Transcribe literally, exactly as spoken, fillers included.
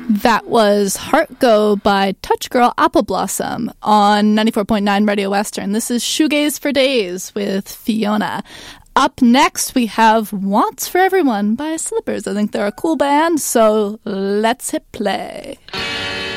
That was Heart Go by Touch Girl Apple Blossom on ninety-four point nine Radio Western. This is Shoegaze for Days with Fiona. Up next, we have Wants for Everyone by Slippers. I think they're a cool band, so let's hit play.